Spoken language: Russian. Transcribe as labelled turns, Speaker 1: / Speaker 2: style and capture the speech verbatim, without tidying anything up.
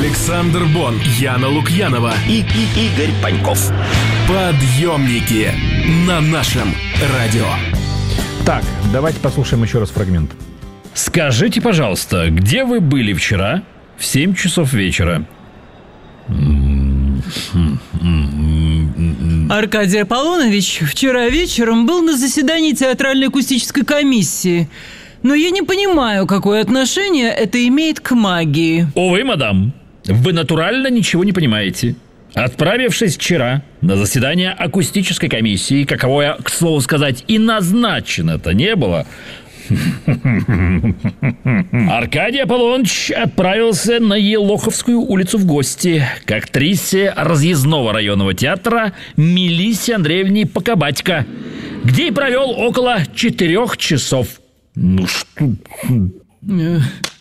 Speaker 1: Александр Бон, Яна Лукьянова
Speaker 2: и, и Игорь Паньков.
Speaker 1: Подъемники на нашем радио.
Speaker 3: Так, давайте послушаем еще раз фрагмент.
Speaker 4: Скажите, пожалуйста, где вы были вчера в семь часов вечера?
Speaker 5: Аркадий Аполлонович вчера вечером был на заседании театральной акустической комиссии. Но я не понимаю, какое отношение это имеет к магии.
Speaker 4: Увы, мадам, вы натурально ничего не понимаете. Отправившись вчера на заседание акустической комиссии, каковое, к слову сказать, и назначено-то не было, Аркадий Аполлоныч отправился на Елоховскую улицу в гости к актрисе разъездного районного театра Мелиссе Андреевне Покобатько, где и провел около четырех часов. Ну что...